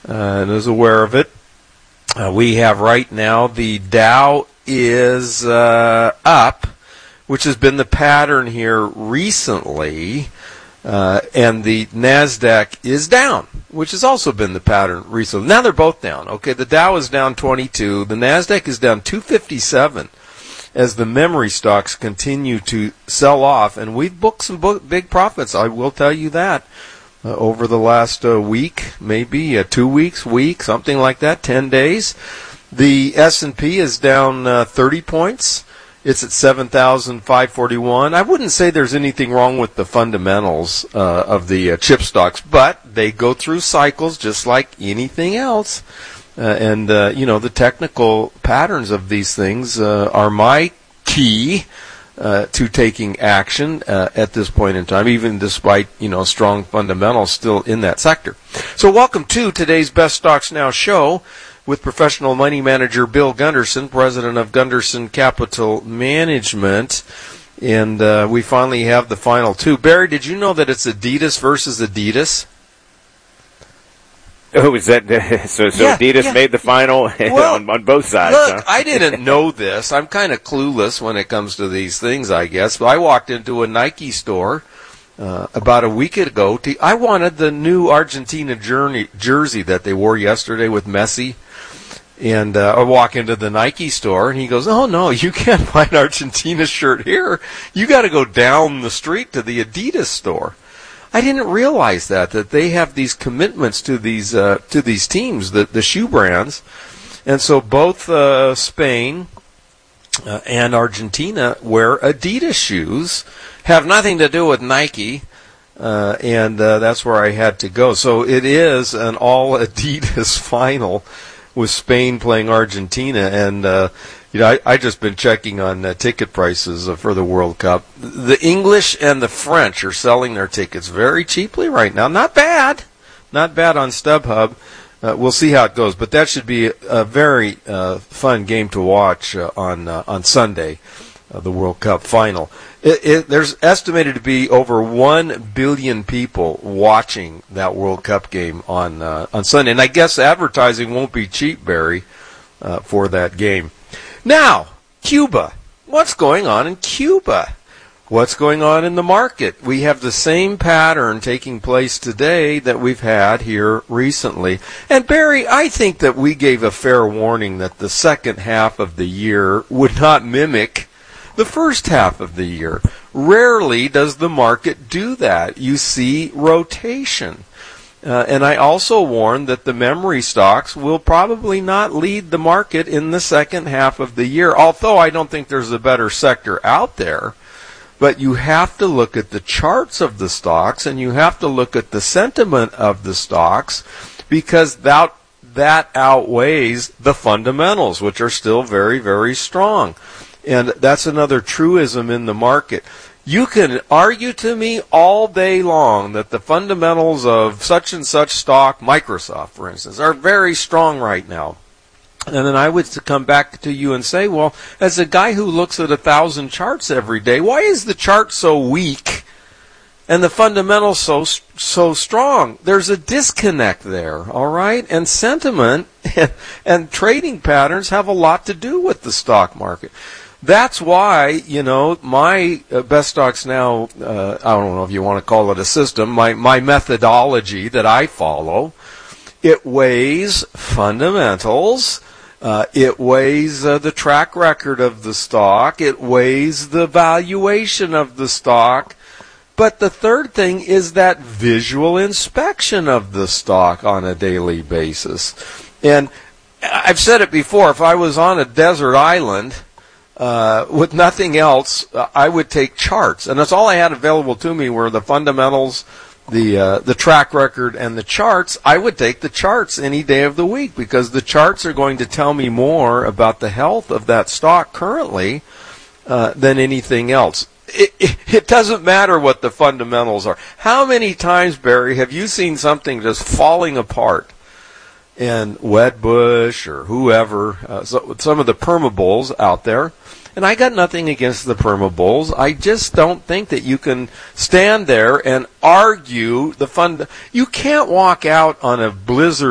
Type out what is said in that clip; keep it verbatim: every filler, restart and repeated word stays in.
uh, and is aware of it. Uh, we have right now the Dow is uh, up, which has been the pattern here recently, uh, and the NASDAQ is down, which has also been the pattern recently. Now they're both down. Okay, the Dow is down twenty-two, the NASDAQ is down two fifty-seven as the memory stocks continue to sell off, and we've booked some book, big profits, I will tell you that. Uh, over the last uh, week, maybe uh, two weeks, week, something like that, ten days. The S and P is down uh, thirty points. It's at seven thousand five hundred forty-one. I wouldn't say there's anything wrong with the fundamentals uh, of the uh, chip stocks, but they go through cycles just like anything else. Uh, and, uh, you know, the technical patterns of these things uh, are my key Uh, to taking action uh, at this point in time, even despite, you know, strong fundamentals still in that sector. So welcome to today's Best Stocks Now show with professional money manager Bill Gunderson, president of Gunderson Capital Management. And uh, we finally have the final two. Barry, did you know that it's Adidas versus Adidas? Oh, is that so? So yeah, Adidas yeah. made the final well, on, on both sides. Look, huh? I didn't know this. I'm kind of clueless when it comes to these things, I guess. But I walked into a Nike store uh, about a week ago. To, I wanted the new Argentina journey, jersey that they wore yesterday with Messi. And uh, I walk into the Nike store, and he goes, "Oh no, you can't buy an Argentina shirt here. You got to go down the street to the Adidas store." I didn't realize that, that they have these commitments to these uh, to these teams, the, the shoe brands. And so both uh, Spain uh, and Argentina wear Adidas shoes, have nothing to do with Nike, uh, and uh, that's where I had to go. So it is an all Adidas final with Spain playing Argentina, and uh, you know, I, I just been checking on uh, ticket prices uh, for the World Cup. The English and the French are selling their tickets very cheaply right now. Not bad. Not bad on StubHub. Uh, we'll see how it goes. But that should be a, a very uh, fun game to watch uh, on uh, on Sunday, uh, the World Cup final. It, it, there's estimated to be over one billion people watching that World Cup game on uh, on Sunday. And I guess advertising won't be cheap, Barry, uh, for that game. Now, Cuba. What's going on in Cuba? What's going on in the market? We have the same pattern taking place today that we've had here recently. And Barry, I think that we gave a fair warning that the second half of the year would not mimic the first half of the year. Rarely does the market do that. You see rotation. Uh, and I also warned that the memory stocks will probably not lead the market in the second half of the year, although I don't think there's a better sector out there. But you have to look at the charts of the stocks, and you have to look at the sentiment of the stocks, because that, that outweighs the fundamentals, which are still very, very strong. And that's another truism in the market. You can argue to me all day long that the fundamentals of such and such stock, Microsoft, for instance, are very strong right now. And then I would come back to you and say, well, as a guy who looks at a thousand charts every day, why is the chart so weak and the fundamentals so so strong? There's a disconnect there, all right? And sentiment and, and trading patterns have a lot to do with the stock market. That's why, you know, my uh, Best Stocks Now, uh, I don't know if you want to call it a system, my, my methodology that I follow, it weighs fundamentals, uh, it weighs uh, the track record of the stock, it weighs the valuation of the stock, but the third thing is that visual inspection of the stock on a daily basis. And I've said it before, if I was on a desert island, Uh, with nothing else, uh, I would take charts, and that's all I had available to me were the fundamentals, the uh, the track record, and the charts. I would take the charts any day of the week, because the charts are going to tell me more about the health of that stock currently uh, than anything else. It, it, it doesn't matter what the fundamentals are. How many times, Barry, have you seen something just falling apart? And Wedbush or whoever, uh, so, some of the permabulls out there. And I got nothing against the permabulls. I just don't think that you can stand there and argue the fund. You can't walk out on a blizzard